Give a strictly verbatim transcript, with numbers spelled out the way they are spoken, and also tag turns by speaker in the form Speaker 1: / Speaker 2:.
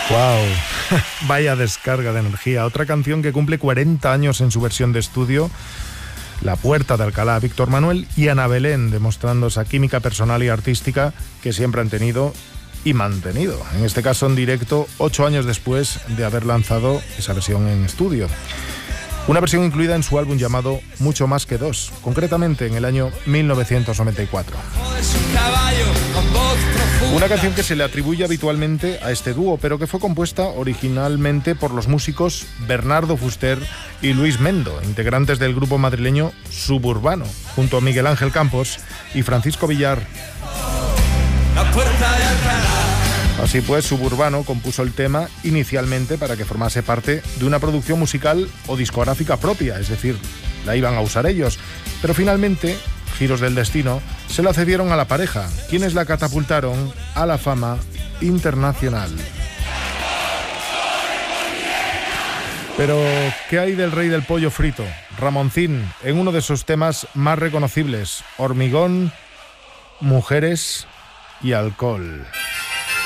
Speaker 1: Wow, vaya descarga de energía. Otra canción que cumple cuarenta años en su versión de estudio, La Puerta de Alcalá, Víctor Manuel y Ana Belén, demostrando esa química personal y artística que siempre han tenido y mantenido. En este caso en directo, ocho años después de haber lanzado esa versión en estudio. Una versión incluida en su álbum llamado Mucho Más que Dos, concretamente en el año mil novecientos noventa y cuatro. Una canción que se le atribuye habitualmente a este dúo, pero que fue compuesta originalmente por los músicos Bernardo Fuster y Luis Mendo, integrantes del grupo madrileño Suburbano, junto a Miguel Ángel Campos y Francisco Villar. Así pues, Suburbano compuso el tema inicialmente para que formase parte de una producción musical o discográfica propia, es decir, la iban a usar ellos, pero finalmente, giros del destino, se la cedieron a la pareja, quienes la catapultaron a la fama internacional. Pero, ¿qué hay del rey del pollo frito, Ramoncín, en uno de sus temas más reconocibles, Hormigón, Mujeres y Alcohol?